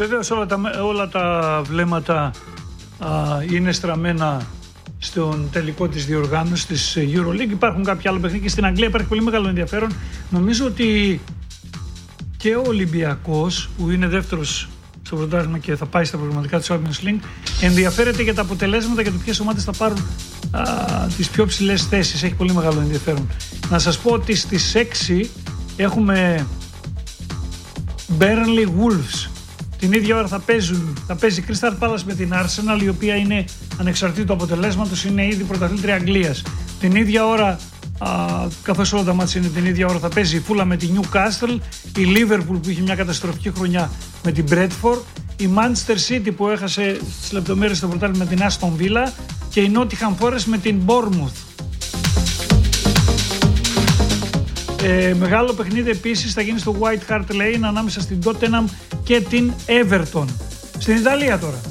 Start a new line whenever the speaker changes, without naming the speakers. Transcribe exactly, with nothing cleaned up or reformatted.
Βεβαίως όλα τα, όλα τα βλέμματα α, είναι στραμμένα στον τελικό της διοργάνωσης της EuroLeague. Υπάρχουν κάποια άλλα παιχνίδια και στην Αγγλία υπάρχει πολύ μεγάλο ενδιαφέρον. Νομίζω ότι και ο Ολυμπιακός, που είναι δεύτερος στο πρωτάθλημα και θα πάει στα προγραμματικά του Champions League, ενδιαφέρεται για τα αποτελέσματα και το ποιες ομάδες θα πάρουν α, τις πιο ψηλές θέσεις. Έχει πολύ μεγάλο ενδιαφέρον. Να σας πω ότι στις έξι έχουμε Burnley Wolves. Την ίδια ώρα θα, παίζουν, θα παίζει Crystal Palace με την Arsenal, η οποία είναι ανεξαρτήτου αποτελέσματος, είναι ήδη πρωταθλήτρια Αγγλίας. Την ίδια ώρα, α, καθώς όλα τα μάτια είναι την ίδια ώρα, θα παίζει η Fulham με τη Newcastle, η Liverpool που είχε μια καταστροφική χρονιά με την Bradford, η Manchester City που έχασε στις λεπτομέρειες στο πρωτάθλημα με την Aston Villa και η Nottingham Forest με την Bournemouth. Ε, μεγάλο παιχνίδι επίσης θα γίνει στο White Hart Lane ανάμεσα στην Tottenham και την Everton. Στην Ιταλία τώρα.